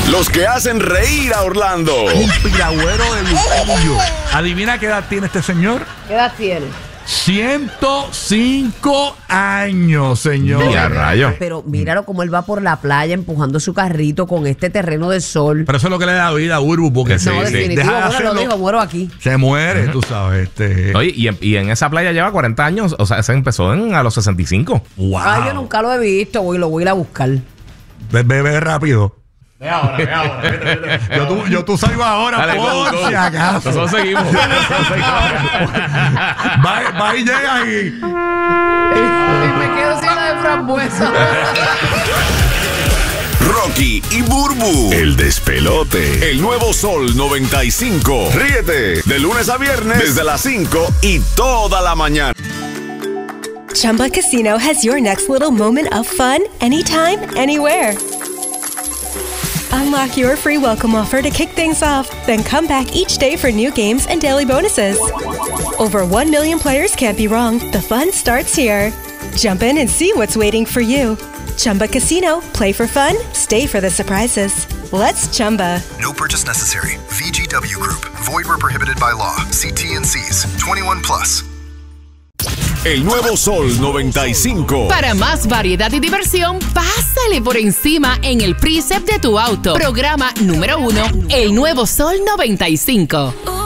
Los que hacen reír a Orlando. Un piragüero de Luquillo. Adivina qué edad tiene este señor. ¿Qué edad tiene? 105 años, señor. Mira, rayo. Pero míralo como él va por la playa empujando su carrito con este terreno de sol. Pero eso es lo que le da vida a Burbu, porque Sí, No, sí. definitivo, deja de bueno, lo hacerlo, digo, muero aquí. se muere, tú sabes. Oye, y en esa playa lleva 40 años. O sea, se empezó a los 65. Wow. Ay, yo nunca lo he visto, lo voy a ir a buscar. Ve rápido. Ve ahora. Tú salgo ahora, Dale, por go. si acaso. Nosotros seguimos. Va y llega ahí. Y me quedo sin la de frambuesa. Rocky y Burbu, el despelote. El nuevo Sol 95. Ríete de lunes a viernes desde las 5 y toda la mañana. Chumba Casino has your next little moment of fun anytime, anywhere. Unlock your free welcome offer to kick things off, then come back each day for new games and daily bonuses. Over 1 million players can't be wrong. The fun starts here. Jump in and see what's waiting for you. Chumba Casino. Play for fun. Stay for the surprises. Let's Chumba. No purchase necessary. VGW Group. Void where prohibited by law. See T&Cs. 21 plus. El nuevo Sol 95. Para más variedad y diversión, pásale por encima en el Precept de tu auto. Programa número 1, el nuevo Sol 95.